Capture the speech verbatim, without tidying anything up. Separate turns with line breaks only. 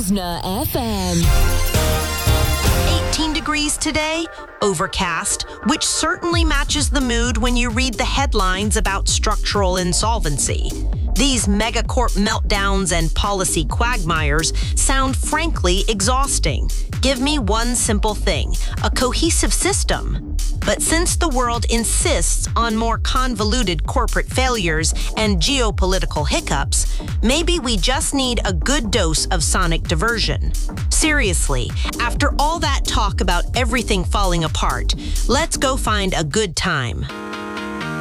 Listener F M.
eighteen degrees today, overcast, which certainly matches the mood when you read the headlines about structural insolvency. These megacorp meltdowns and policy quagmires sound frankly exhausting. Give me one simple thing, a cohesive system. But since the world insists on more convoluted corporate failures and geopolitical hiccups, maybe we just need a good dose of sonic diversion. Seriously, after all that talk about everything falling apart, let's go find a good time.